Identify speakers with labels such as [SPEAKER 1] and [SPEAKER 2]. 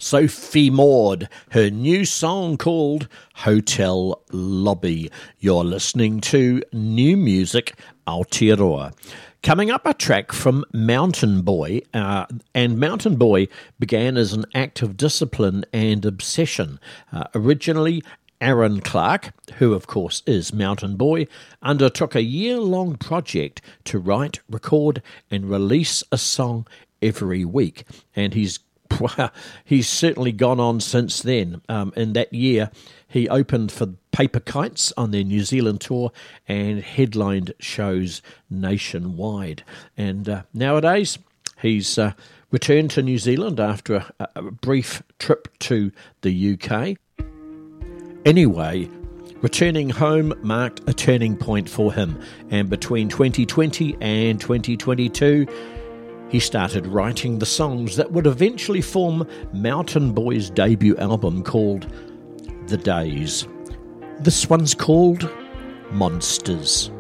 [SPEAKER 1] Sophie Maud, her new song called Hotel Lobby. You're listening to New Music Aotearoa. Coming up, a track from Mountain Boy, and Mountain Boy began as an act of discipline and obsession. Originally, Aaron Clark, who of course is Mountain Boy, undertook a year-long project to write, record and release a song every week, and he's certainly gone on since then. In that year, he opened for Paper Kites on their New Zealand tour and headlined shows nationwide. And nowadays, he's returned to New Zealand after a brief trip to the UK. Anyway, returning home marked a turning point for him, and between 2020 and 2022, he started writing the songs that would eventually form Mountain Boy's debut album called The Days. This one's called Monsters.